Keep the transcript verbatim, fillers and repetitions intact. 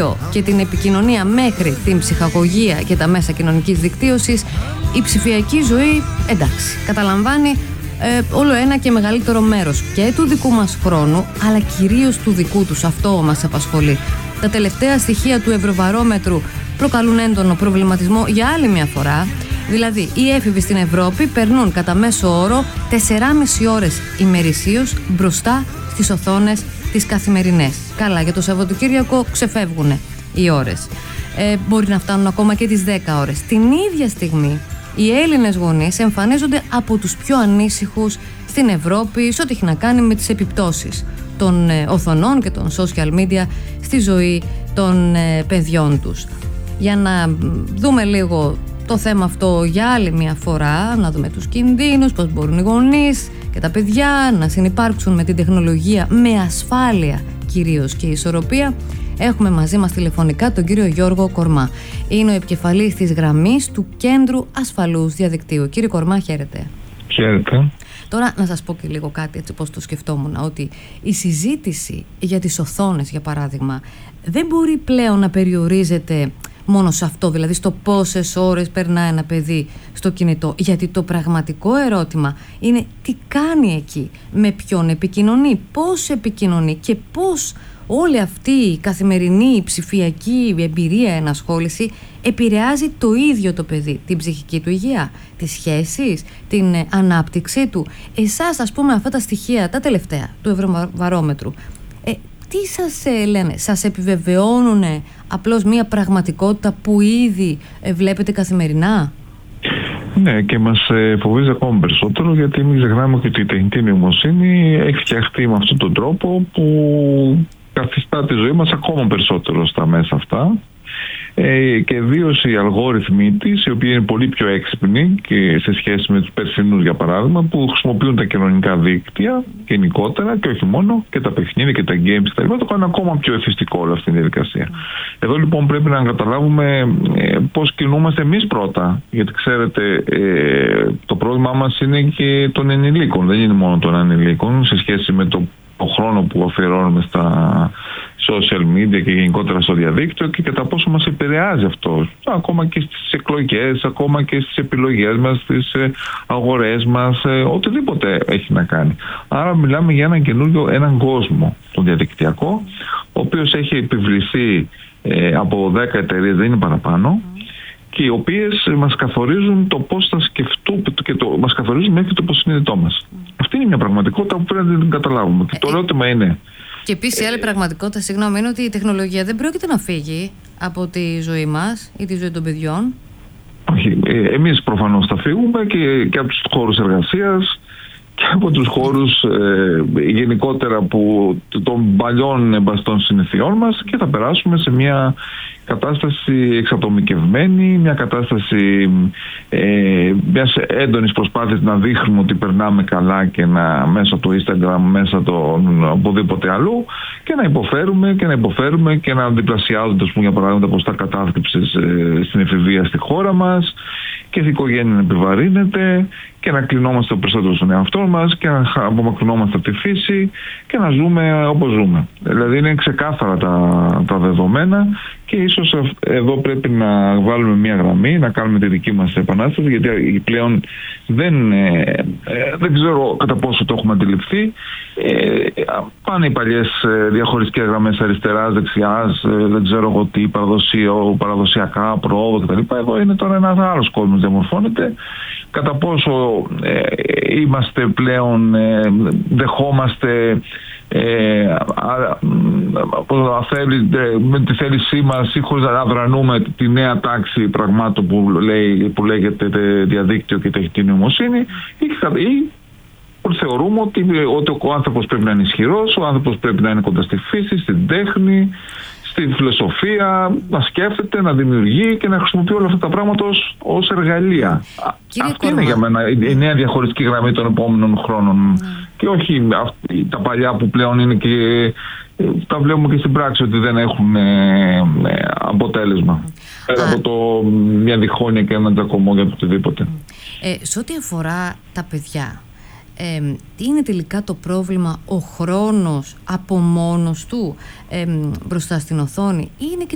διαδίκτυο και την επικοινωνία μέχρι την ψυχαγωγία και τα μέσα κοινωνικής δικτύωσης, η ψηφιακή ζωή, εντάξει, καταλαμβάνει ε, όλο ένα και μεγαλύτερο μέρος και του δικού μας χρόνου, αλλά κυρίως του δικού τους. Αυτό μας απασχολεί. Τα τελευταία στοιχεία του Ευρωβαρόμετρου προκαλούν έντονο προβληματισμό για άλλη μια φορά. Δηλαδή, οι έφηβοι στην Ευρώπη περνούν κατά μέσο όρο τεσσεράμισι ώρες ημερησίως μπροστά στις οθόνες τις καθημερινές. Καλά, για το Σαββατοκύριακο ξεφεύγουν οι ώρες. Ε, μπορεί να φτάνουν ακόμα και τις δέκα ώρες. Την ίδια στιγμή, οι Έλληνες γονείς εμφανίζονται από τους πιο ανήσυχους στην Ευρώπη σε ό,τι έχει να κάνει με τις επιπτώσεις των ε, οθονών και των social media στη ζωή των ε, παιδιών τους. Για να δούμε λίγο το θέμα αυτό για άλλη μια φορά, να δούμε τους κινδύνους, πώς μπορούν οι γονείς και τα παιδιά να συνυπάρξουν με την τεχνολογία με ασφάλεια κυρίως και ισορροπία, έχουμε μαζί μας τηλεφωνικά τον κύριο Γιώργο Κορμά. Είναι ο επικεφαλής της γραμμής του Κέντρου Ασφαλούς Διαδικτύου. Κύριε Κορμά, χαίρετε. Χαίρετε. Τώρα να σας πω και λίγο κάτι έτσι πώς το σκεφτόμουν, ότι η συζήτηση για τις οθόνες, για παράδειγμα, δεν μπορεί πλέον να περιορίζεται μόνο σε αυτό, δηλαδή στο πόσες ώρες περνά ένα παιδί στο κινητό. Γιατί το πραγματικό ερώτημα είναι τι κάνει εκεί, με ποιον επικοινωνεί, πώς επικοινωνεί και πώς όλη αυτή η καθημερινή ψηφιακή εμπειρία, ενασχόληση επηρεάζει το ίδιο το παιδί, την ψυχική του υγεία, τις σχέσεις, την ανάπτυξή του. Εσάς, ας πούμε, αυτά τα στοιχεία, τα τελευταία του Ευρωβαρόμετρου, ε, τι σας ε, λένε, σας επιβεβαιώνουν απλώς μια πραγματικότητα που ήδη ε, βλέπετε καθημερινά? Ναι, και μας ε, φοβίζει ακόμα περισσότερο, γιατί μην ξεχνάμε ότι η τεχνητή νοημοσύνη έχει φτιαχτεί με αυτόν τον τρόπο που καθιστά τη ζωή μας ακόμα περισσότερο στα μέσα αυτά. Ε, και ιδίως οι αλγόριθμοι της, οι οποίοι είναι πολύ πιο έξυπνοι και σε σχέση με τους περσινούς, για παράδειγμα, που χρησιμοποιούν τα κοινωνικά δίκτυα γενικότερα και όχι μόνο, και τα παιχνίδια και τα games κτλ. Το κάνουν ακόμα πιο εφιστικό όλη αυτή τη διαδικασία. Εδώ λοιπόν πρέπει να καταλάβουμε ε, πώς κινούμαστε εμείς πρώτα. Γιατί ξέρετε, ε, το πρόβλημά μας είναι και των ενηλίκων, δεν είναι μόνο των ανηλίκων, σε σχέση με το ο χρόνο που αφιερώνουμε στα social media και γενικότερα στο διαδίκτυο και κατά πόσο μας επηρεάζει αυτό ακόμα και στις εκλογές, ακόμα και στις επιλογές μας, στις αγορές μας, οτιδήποτε έχει να κάνει. Άρα μιλάμε για έναν καινούριο, έναν κόσμο, τον διαδικτυακό, ο οποίος έχει επιβληθεί ε, από δέκα εταιρείες, δεν είναι παραπάνω, και οι οποίες μας καθορίζουν το πώς θα σκεφτούμε και το, μας καθορίζουν μέχρι το υποσυνείδητό μας. Αυτή είναι μια πραγματικότητα που πρέπει να την καταλάβουμε. Και το ερώτημα είναι... Και επίσης η άλλη πραγματικότητα, συγγνώμη, είναι ότι η τεχνολογία δεν πρόκειται να φύγει από τη ζωή μας ή τη ζωή των παιδιών. Όχι. Εμείς προφανώς θα φύγουμε και, και από τους χώρους εργασίας και από τους χώρους ε, γενικότερα που, των παλιών εμπαστών συνηθιών μας, και θα περάσουμε σε μια κατάσταση εξατομικευμένη, μια κατάσταση ε, μιας έντονης προσπάθειας να δείχνουμε ότι περνάμε καλά και να, μέσα το Instagram, μέσα το οπουδήποτε αλλού, και να υποφέρουμε και να υποφέρουμε και να διπλασιάζονται, ας πούμε, για παράδειγμα, τα ποσοστά κατάθλιψης ε, στην εφηβεία στη χώρα μας, και η οικογένεια να επιβαρύνεται, και να κλεινόμαστε περισσότερο στον εαυτό μας και να απομακρυνόμαστε από τη φύση και να ζούμε όπως ζούμε. Δηλαδή είναι ξεκάθαρα τα, τα δεδομένα, και ίσως εδώ πρέπει να βάλουμε μια γραμμή, να κάνουμε τη δική μας επανάσταση, γιατί πλέον δεν, ε, δεν ξέρω κατά πόσο το έχουμε αντιληφθεί. Ε, πάνε οι παλιές διαχωριστικές γραμμές αριστεράς, δεξιάς, δεν ξέρω εγώ τι, παραδοσιο, παραδοσιακά, προόδο κτλ. Εδώ είναι τώρα ένας άλλος κόσμος, διαμορφώνεται. Κατά πόσο ε, είμαστε πλέον, ε, δεχόμαστε ε, α, α, θέλει, με τη θέλησή μας ή χωρίς να αδρανούμε τη νέα τάξη πραγμάτων που, λέει, που λέγεται διαδίκτυο και τεχνητή νοημοσύνη, ή, ή θεωρούμε ότι, ότι ο άνθρωπος πρέπει να είναι ισχυρός, ο άνθρωπος πρέπει να είναι κοντά στη φύση, στην τέχνη, στη φιλοσοφία, να σκέφτεται, να δημιουργεί και να χρησιμοποιεί όλα αυτά τα πράγματα ως, ως εργαλεία. Κύριε Αυτή Κορμά, είναι για μένα η νέα διαχωριστική γραμμή των επόμενων χρόνων. Mm. Και όχι αυτή, τα παλιά που πλέον είναι και τα βλέπουμε και στην πράξη ότι δεν έχουν ε, ε, αποτέλεσμα. Πέρα από το, μια διχόνοια και έναν τζακωμό για το οτιδήποτε. Ε, σε ό,τι αφορά τα παιδιά, Ε, τι είναι τελικά το πρόβλημα, ο χρόνος από μόνος του ε, μπροστά στην οθόνη, ή είναι και